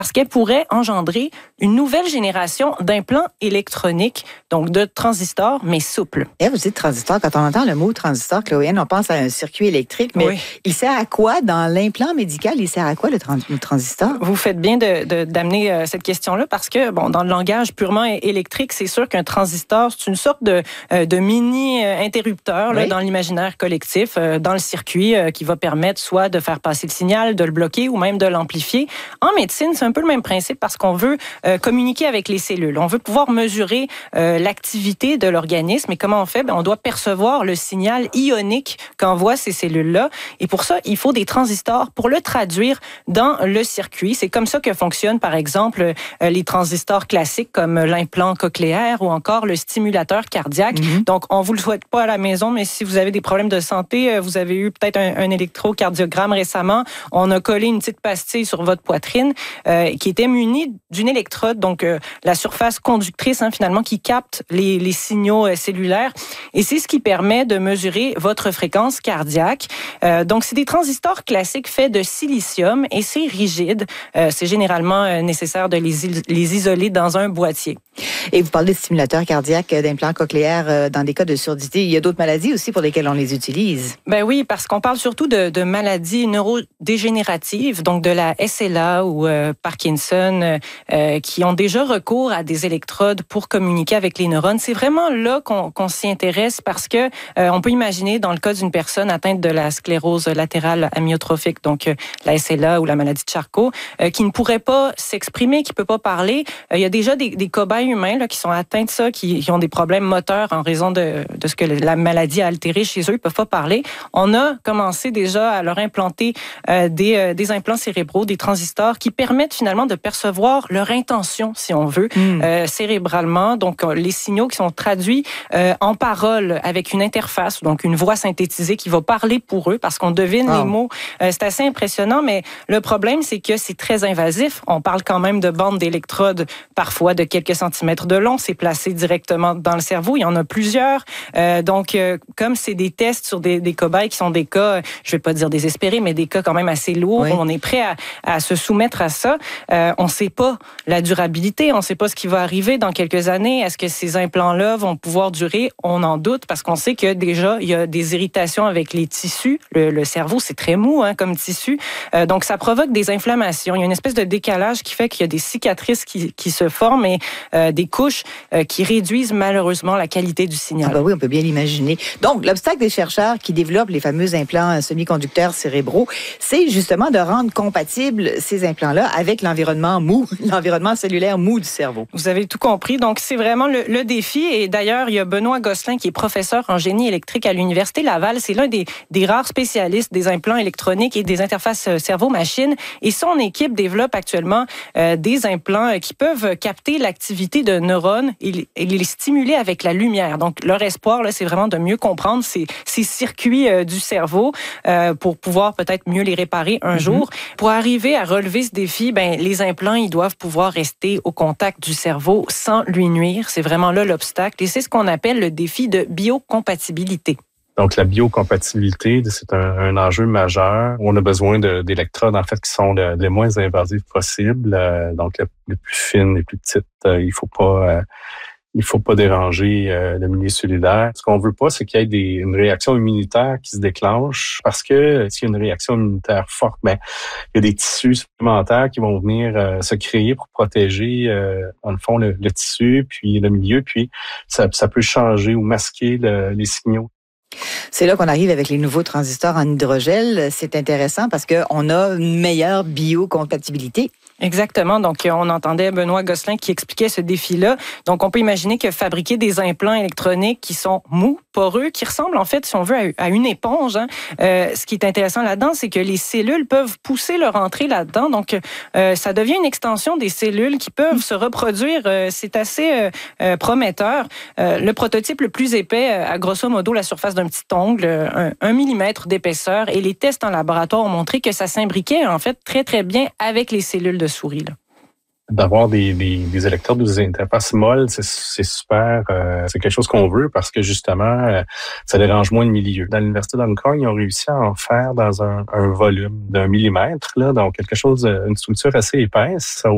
parce qu'elle pourrait engendrer une nouvelle génération d'implants électroniques, donc de transistors, mais souples. Et vous dites transistor, quand on entend le mot transistor, Chloé, on pense à un circuit électrique, mais il sert à quoi dans l'implant médical? Il sert à quoi le transistor? Vous faites bien d'amener cette question-là parce que, dans le langage purement électrique, c'est sûr qu'un transistor, c'est une sorte de mini-interrupteur dans l'imaginaire collectif, dans le circuit qui va permettre soit de faire passer le signal, de le bloquer ou même de l'amplifier. En médecine, c'est un peu le même principe parce qu'on veut communiquer avec les cellules. On veut pouvoir mesurer l'activité de l'organisme. Et comment on fait? On doit percevoir le signal ionique qu'envoient ces cellules-là. Et pour ça, il faut des transistors pour le traduire dans le circuit. C'est comme ça que fonctionnent, par exemple, les transistors classiques comme l'implant cochléaire ou encore le stimulateur cardiaque. Donc, on vous le souhaite pas à la maison, mais si vous avez des problèmes de santé, vous avez eu peut-être un électrocardiogramme récemment, on a collé une petite pastille sur votre poitrine qui était munie d'une électrode, donc la surface conductrice finalement qui capte les signaux cellulaires. Et c'est ce qui permet de mesurer votre fréquence cardiaque. Donc, c'est des transistors classiques faits de silicium et c'est rigide. C'est généralement nécessaire de les isoler dans un boîtier. Et vous parlez de stimulateurs cardiaques, d'implants cochléaires dans des cas de surdité. Il y a d'autres maladies aussi pour lesquelles on les utilise. Ben oui, parce qu'on parle surtout de maladies neurodégénératives, donc de la SLA ou Parkinson, qui ont déjà recours à des électrodes pour communiquer avec les neurones. C'est vraiment là qu'on s'y intéresse parce que on peut imaginer dans le cas d'une personne atteinte de la sclérose latérale amyotrophique, donc la SLA ou la maladie de Charcot, qui ne pourrait pas s'exprimer, qui peut pas parler. Il y a déjà des cobayes humains qui sont atteints de ça, qui ont des problèmes moteurs en raison de ce que la maladie a altéré chez eux. Ils peuvent pas parler. On a commencé déjà à leur implanter des implants cérébraux, des transistors qui permettent finalement de percevoir leur intention, si on veut, cérébralement. Donc, les signaux qui sont traduits en paroles avec une interface, donc une voix synthétisée qui va parler pour eux parce qu'on devine les mots. C'est assez impressionnant, mais le problème, c'est que c'est très invasif. On parle quand même de bandes d'électrodes, parfois de quelques centimètres de long. C'est placé directement dans le cerveau. Il y en a plusieurs. Donc, comme c'est des tests sur des cobayes qui sont des cas, je vais pas dire désespérés, mais des cas quand même assez lourds, on est prêt à se soumettre à ça. On sait pas la durabilité, on sait pas ce qui va arriver dans quelques années. Est-ce que ces implants-là vont pouvoir durer? On en doute parce qu'on sait que déjà, il y a des irritations avec les tissus. Le cerveau, c'est très mou comme tissu. Donc, ça provoque des inflammations. Il y a une espèce de décalage qui fait qu'il y a des cicatrices qui se forment et des couches qui réduisent malheureusement la qualité du signal. Oui, on peut bien l'imaginer. Donc, l'obstacle des chercheurs qui développent les fameux implants semi-conducteurs cérébraux, c'est justement de rendre compatibles ces implants-là avec l'environnement mou, l'environnement cellulaire mou du cerveau. Vous avez tout compris. Donc, c'est vraiment le défi. Et d'ailleurs, il y a Benoît Gosselin qui est professeur en génie électrique à l'Université Laval. C'est l'un des rares spécialistes des implants électroniques et des interfaces cerveau-machine. Et son équipe développe actuellement des implants qui peuvent capter l'activité de neurones et les stimuler avec la lumière. Donc, leur espoir, là, c'est vraiment de mieux comprendre ces circuits du cerveau pour pouvoir peut-être mieux les réparer un jour. Pour arriver à relever ce défi, les implants, ils doivent pouvoir rester au contact du cerveau sans lui nuire. C'est vraiment là l'obstacle. Et c'est ce qu'on appelle le défi de biocompatibilité. Donc, la biocompatibilité, c'est un enjeu majeur. On a besoin d'électrodes, en fait, qui sont les moins invasives possibles. Donc, les plus fines, les plus petites. Il faut pas déranger le milieu cellulaire. Ce qu'on veut pas, c'est qu'il y ait une réaction immunitaire qui se déclenche parce que s'il y a une réaction immunitaire forte, il y a des tissus supplémentaires qui vont venir se créer pour protéger, dans le fond, le tissu, puis le milieu, puis ça peut changer ou masquer les signaux. C'est là qu'on arrive avec les nouveaux transistors en hydrogel. C'est intéressant parce qu'on a une meilleure biocompatibilité. Exactement. Donc, on entendait Benoît Gosselin qui expliquait ce défi-là. Donc, on peut imaginer que fabriquer des implants électroniques qui sont mous, poreux, qui ressemblent en fait, si on veut, à une éponge. Ce qui est intéressant là-dedans, c'est que les cellules peuvent pousser leur entrée là-dedans. Donc, ça devient une extension des cellules qui peuvent se reproduire. C'est assez prometteur. Le prototype le plus épais, à grosso modo, la surface d'un petit ongle, 1 millimètre d'épaisseur. Et les tests en laboratoire ont montré que ça s'imbriquait en fait très, très bien avec les cellules de souris. D'avoir des électrodes ou des interfaces molles, c'est super. C'est quelque chose qu'on veut parce que justement, ça dérange moins le milieu. Dans l'Université d'Hong Kong, ils ont réussi à en faire dans un volume d'1 millimètre, là, donc quelque chose, une structure assez épaisse.